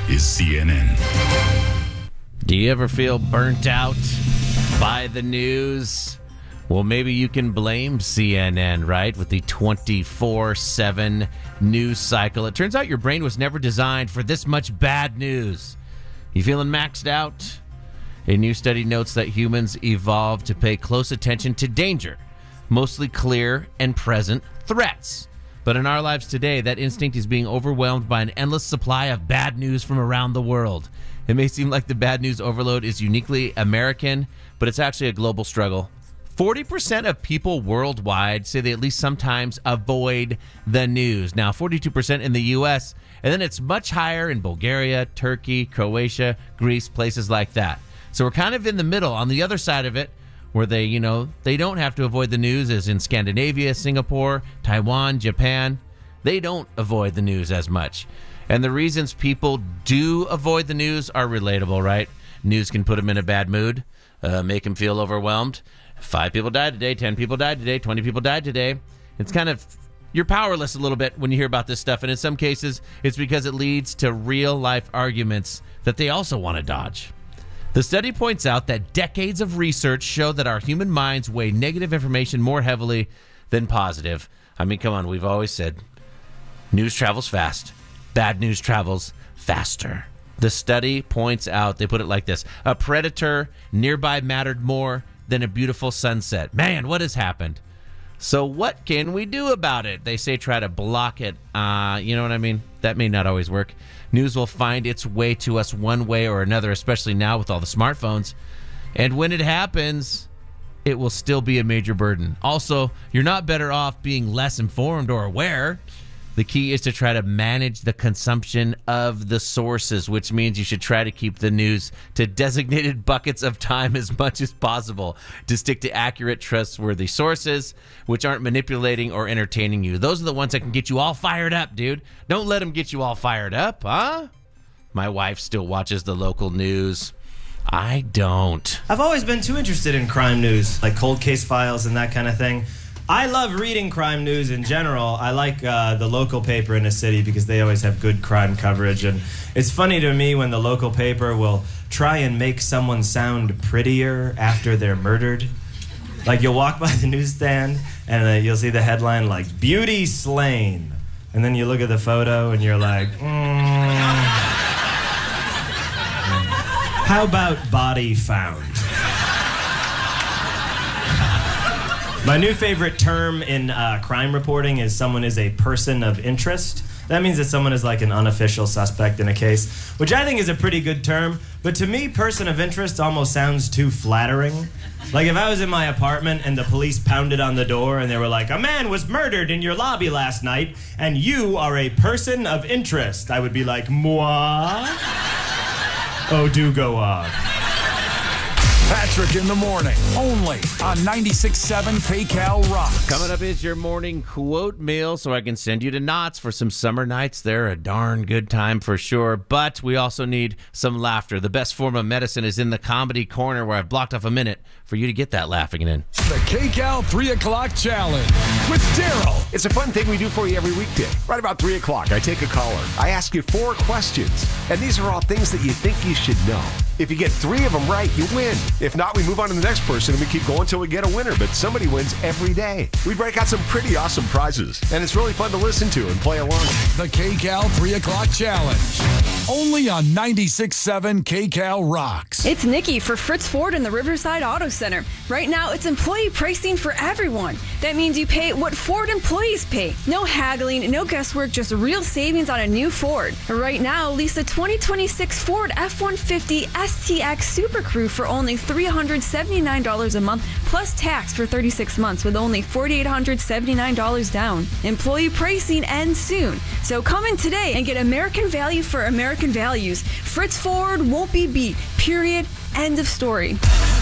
is CNN. Do you ever feel burnt out by the news? Well, maybe you can blame CNN, right? With the 24/7 news cycle. It turns out your brain was never designed for this much bad news. You feeling maxed out? A new study notes that humans evolved to pay close attention to danger, mostly clear and present threats. But in our lives today, that instinct is being overwhelmed by an endless supply of bad news from around the world. It may seem like the bad news overload is uniquely American, but it's actually a global struggle. 40% of people worldwide say they at least sometimes avoid the news. Now, 42% in the U.S., and then it's much higher in Bulgaria, Turkey, Croatia, Greece, places like that. So we're kind of in the middle. On the other side of it, where they don't have to avoid the news, as in Scandinavia, Singapore, Taiwan, Japan. They don't avoid the news as much. And the reasons people do avoid the news are relatable, right? News can put them in a bad mood, make them feel overwhelmed. 5 people died today, 10 people died today, 20 people died today. It's kind of, you're powerless a little bit when you hear about this stuff. And in some cases, it's because it leads to real-life arguments that they also want to dodge. The study points out that decades of research show that our human minds weigh negative information more heavily than positive. I mean, come on, we've always said news travels fast. Bad news travels faster. The study points out, they put it like this: a predator nearby mattered more than a beautiful sunset. Man, what has happened? So what can we do about it? They say try to block it. You know what I mean? That may not always work. News will find its way to us one way or another, especially now with all the smartphones. And when it happens, it will still be a major burden. Also, you're not better off being less informed or aware. The key is to try to manage the consumption of the sources, which means you should try to keep the news to designated buckets of time as much as possible to stick to accurate, trustworthy sources, which aren't manipulating or entertaining you. Those are the ones that can get you all fired up, dude. Don't let them get you all fired up, huh? My wife still watches the local news. I don't. I've always been too interested in crime news, like cold case files and that kind of thing. I love reading crime news in general. I like the local paper in a city because they always have good crime coverage. And it's funny to me when the local paper will try and make someone sound prettier after they're murdered. Like you'll walk by the newsstand and you'll see the headline like, "Beauty slain." And then you look at the photo and you're like, how about body found? My new favorite term in crime reporting is someone is a person of interest. That means that someone is like an unofficial suspect in a case, which I think is a pretty good term. But to me, person of interest almost sounds too flattering. Like if I was in my apartment and the police pounded on the door and they were like, "A man was murdered in your lobby last night and you are a person of interest," I would be like, "Moi?" Oh, do go on. Patrick in the morning, only on 96.7 KCAL Rocks. Coming up is your morning quote meal, so I can send you to Knott's for some summer nights. They're a darn good time for sure, but we also need some laughter. The best form of medicine is in the comedy corner, where I've blocked off a minute for you to get that laughing in. The KCAL 3 o'clock challenge with Daryl. It's a fun thing we do for you every weekday. Right about 3 o'clock, I take a caller. I ask you 4 questions, and these are all things that you think you should know. If you get 3 of them right, you win. If not, we move on to the next person, and we keep going until we get a winner, but somebody wins every day. We break out some pretty awesome prizes, and it's really fun to listen to and play along. The KCAL 3 o'clock challenge, only on 96.7 KCAL Rocks. It's Nikki for Fritz Ford in the Riverside Auto Center. Right now, it's employee pricing for everyone. That means you pay what Ford employees pay. No haggling, no guesswork, just real savings on a new Ford. Right now, lease a 2026 Ford F-150 STX Super Crew for only $379 a month, plus tax for 36 months with only $4,879 down. Employee pricing ends soon. So come in today and get American value for American values. Fritz Ford won't be beat. Period. End of story.